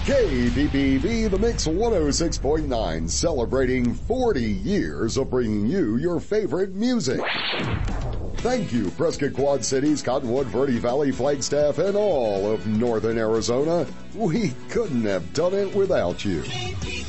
KBBB The Mix 106.9, celebrating 40 years of bringing you your favorite music. Thank you, Prescott Quad Cities, Cottonwood, Verde Valley, Flagstaff, and all of Northern Arizona. We couldn't have done it without you.